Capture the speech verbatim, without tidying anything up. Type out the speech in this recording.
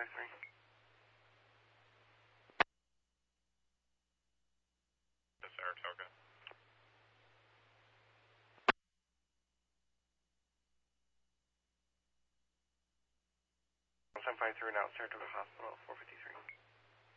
five three. To Saratoga. seven five three now, Saratoga Hospital, four fifty-three.